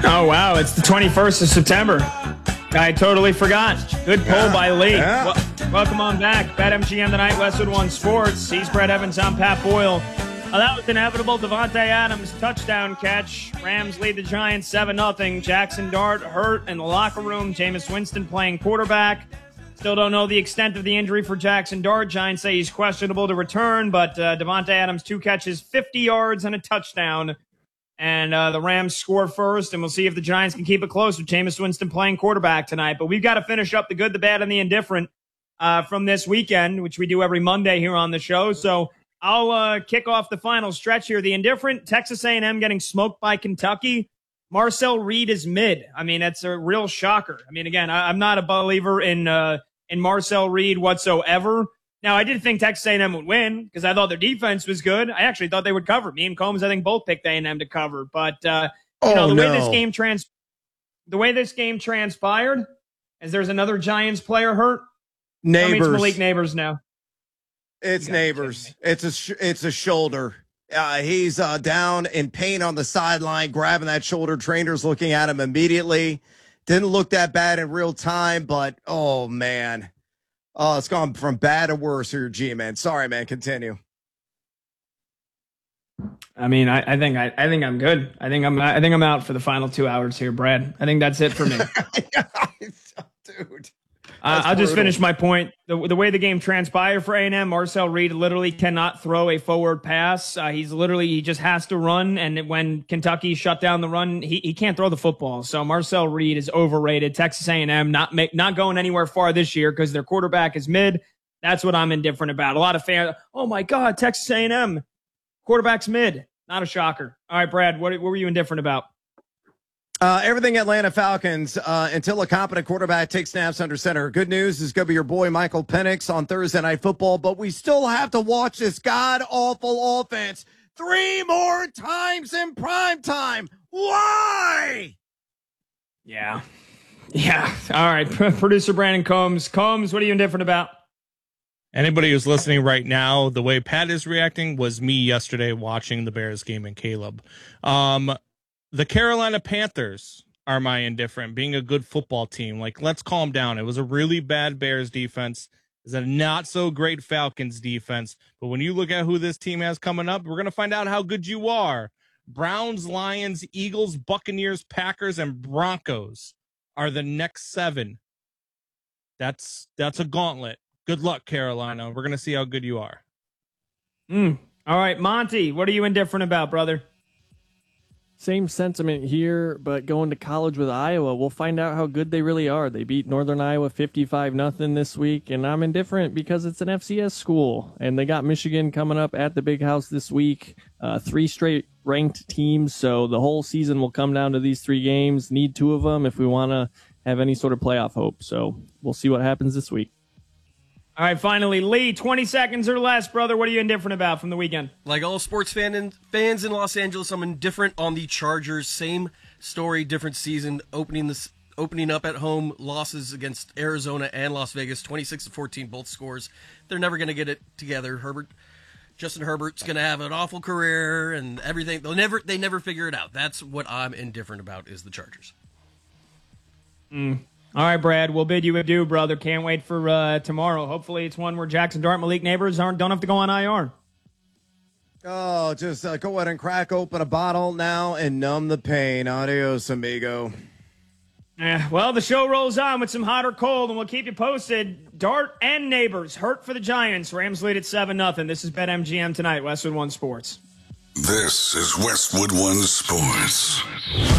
Oh, wow. It's the 21st of September. I totally forgot. Good poll by Lee. Yeah. Welcome on back. BetMGM tonight, Westwood One Sports. He's Brett Evans. I'm Pat Boyle. That was inevitable. Devontae Adams touchdown catch. Rams lead the Giants 7-0. Jackson Dart hurt in the locker room. Jameis Winston playing quarterback. Still don't know the extent of the injury for Jackson Dart. Giants say he's questionable to return, but Devontae Adams, 2 catches, 50 yards, and a touchdown. And the Rams score first, and we'll see if the Giants can keep it close with Jameis Winston playing quarterback tonight. But we've got to finish up the good, the bad, and the indifferent from this weekend, which we do every Monday here on the show. So I'll kick off the final stretch here. The indifferent, Texas A&M getting smoked by Kentucky. Marcel Reed is mid. I mean, that's a real shocker. I mean, again, I'm not a believer in Marcel Reed whatsoever. Now, I did think Texas A&M would win because I thought their defense was good. I actually thought they would cover. Me and Combs, I think, both picked A&M to cover. But the way this game transpired, is there's another Giants player hurt. Neighbors. It's Malik Neighbors now. It's Neighbors. It's a shoulder. He's down in pain on the sideline, grabbing that shoulder. Trainer's looking at him immediately. Didn't look that bad in real time, but oh man. Oh, it's gone from bad to worse here, G-Man. Sorry, man. Continue. I mean, I think I'm good. I think I'm out for the final 2 hours here, Brad. I think that's it for me. Dude. I'll just finish my point. The way the game transpired for A&M, Marcel Reed literally cannot throw a forward pass. He just has to run. And when Kentucky shut down the run, he can't throw the football. So Marcel Reed is overrated. Texas A&M not going anywhere far this year because their quarterback is mid. That's what I'm indifferent about. A lot of fans, oh my God, Texas A&M quarterback's mid. Not a shocker. All right, Brad, what were you indifferent about? Everything Atlanta Falcons until a competent quarterback takes snaps under center. Good news is going to be your boy Michael Penix on Thursday Night Football, but we still have to watch this god-awful offense 3 more times in prime time. Why? Yeah. All right, producer Brandon Combs. Combs, what are you indifferent about? Anybody who's listening right now, the way Pat is reacting was me yesterday watching the Bears game in Caleb. The Carolina Panthers are my indifferent, being a good football team. Like, let's calm down. It was a really bad Bears defense. It's a not so great Falcons defense. But when you look at who this team has coming up, we're going to find out how good you are. Browns, Lions, Eagles, Buccaneers, Packers, and Broncos are the next 7. That's a gauntlet. Good luck, Carolina. We're going to see how good you are. All right, Monty, what are you indifferent about, brother? Same sentiment here, but going to college with Iowa, we'll find out how good they really are. They beat Northern Iowa 55-0 this week, and I'm indifferent because it's an FCS school, and they got Michigan coming up at the Big House this week. 3 straight ranked teams, so the whole season will come down to these 3 games. Need 2 of them if we want to have any sort of playoff hope, so we'll see what happens this week. All right, finally, Lee, 20 seconds or less, brother. What are you indifferent about from the weekend? Like all sports fans in Los Angeles, I'm indifferent on the Chargers. Same story, different season. Opening up at home, losses against Arizona and Las Vegas, 26-14, both scores. They're never going to get it together. Justin Herbert's going to have an awful career and everything. They never figure it out. That's what I'm indifferent about is the Chargers. All right, Brad, we'll bid you adieu, brother. Can't wait for tomorrow. Hopefully it's one where Jackson Dart, Malik Neighbors don't have to go on IR. Oh, just go ahead and crack open a bottle now and numb the pain. Adios, amigo. Yeah, well, the show rolls on with some hot or cold, and we'll keep you posted. Dart and Neighbors hurt for the Giants. Rams lead at 7-0. This is BetMGM tonight, Westwood One Sports. This is Westwood One Sports.